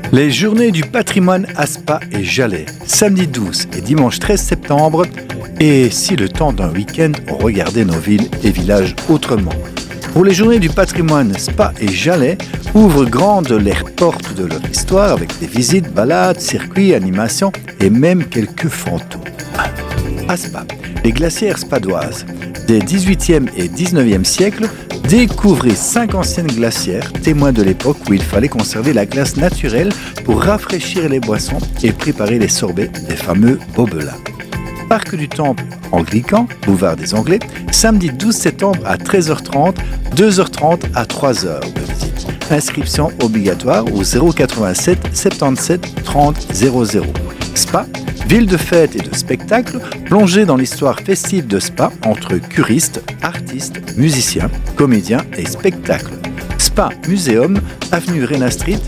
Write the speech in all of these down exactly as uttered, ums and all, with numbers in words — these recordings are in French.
Les journées du patrimoine à Spa et Jalais, samedi douze et dimanche treize septembre. Et si le temps d'un week-end, on regardait nos villes et villages autrement. Pour les journées du patrimoine, Spa et Jalais ouvrent grandes les portes de leur histoire avec des visites, balades, circuits, animations et même quelques fantômes. À Spa, les glacières spadoises des dix-huitième et dix-neuvième siècles découvrez cinq anciennes glacières, témoins de l'époque où il fallait conserver la glace naturelle pour rafraîchir les boissons et préparer les sorbets des fameux bobelins. Parc du Temple anglican, boulevard des Anglais, samedi douze septembre à treize heures trente, deux heures trente à trois heures de visite. Inscription obligatoire au zéro quatre-vingt-sept soixante-dix-sept trente zéro zéro. Spa, ville de fêtes et de spectacles, plongée dans l'histoire festive de Spa entre curistes, artistes, musiciens, comédiens et spectacles. Spa Muséum, avenue Rena Street,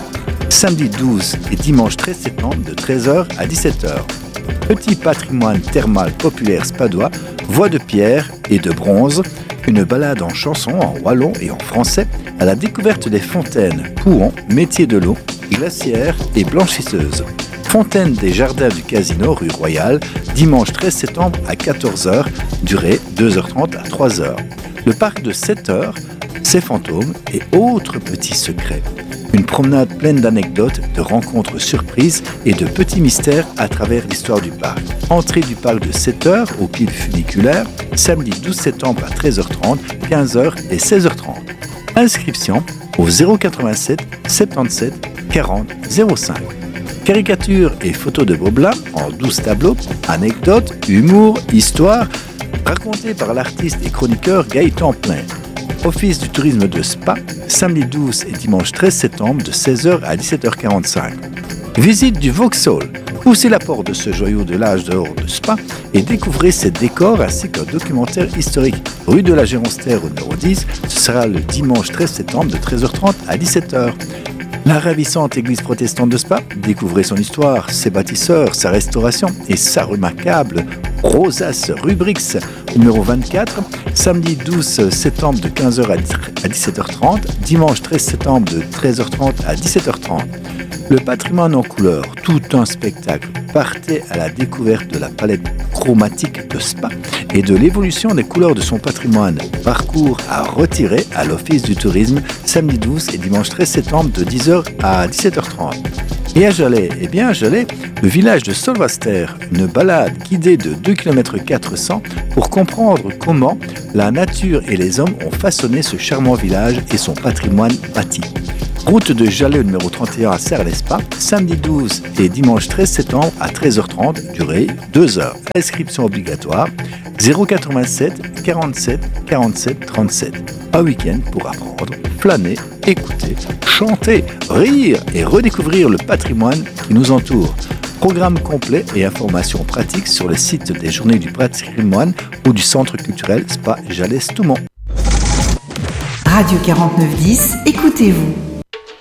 samedi douze et dimanche treize septembre de treize heures à dix-sept heures. Petit patrimoine thermal populaire spadois, voies de pierre et de bronze, une balade en chansons en wallon et en français à la découverte des fontaines, pouhons, métiers de l'eau, glacières et blanchisseuses. Fontaine des Jardins du Casino, rue Royale, dimanche treize septembre à quatorze heures, durée deux heures trente à trois heures. Le parc de sept heures, ses fantômes et autres petits secrets. Une promenade pleine d'anecdotes, de rencontres surprises et de petits mystères à travers l'histoire du parc. Entrée du parc de sept heures au pied du funiculaire, samedi douze septembre à treize heures trente, quinze heures et seize heures trente. Inscription au zéro quatre-vingt-sept soixante-dix-sept quarante zéro cinq. Caricatures et photos de Bobelin en douze tableaux, anecdotes, humour, histoire, racontées par l'artiste et chroniqueur Gaëtan Plein. Office du tourisme de Spa, samedi douze et dimanche treize septembre de seize heures à dix-sept heures quarante-cinq. Visite du Vauxhall. Poussez la porte de ce joyau de l'âge d'or de Spa et découvrez ses décors ainsi qu'un documentaire historique. Rue de la Géronstère au numéro dix, ce sera le dimanche treize septembre de treize heures trente à dix-sept heures. La ravissante église protestante de Spa, découvrez son histoire, ses bâtisseurs, sa restauration et sa remarquable Rosace Rubrix, numéro vingt-quatre, samedi douze septembre de quinze heures à dix-sept heures trente, dimanche treize septembre de treize heures trente à dix-sept heures trente. Le patrimoine en couleurs, tout un spectacle. Partez à la découverte de la palette chromatique de Spa et de l'évolution des couleurs de son patrimoine. Parcours à retirer à l'Office du tourisme, samedi douze et dimanche treize septembre de dix heures à dix-sept heures trente. Et à Jalais, eh bien à Jalais, le village de Solvaster, une balade guidée de deux virgule quatre cents kilomètres pour comprendre comment la nature et les hommes ont façonné ce charmant village et son patrimoine bâti. Route de Jalais au numéro trente et un à Serres-les-Spas, samedi douze et dimanche treize septembre à treize heures trente, durée deux heures. Inscription obligatoire, zéro quatre-vingt-sept quarante-sept quarante-sept trente-sept. Un week-end pour apprendre, flâner, écouter, chanter, rire et redécouvrir le patrimoine qui nous entoure. Programme complet et informations pratiques sur le site des Journées du patrimoine ou du Centre culturel Spa Jalais Stoumont. Radio quarante-neuf dix, écoutez-vous.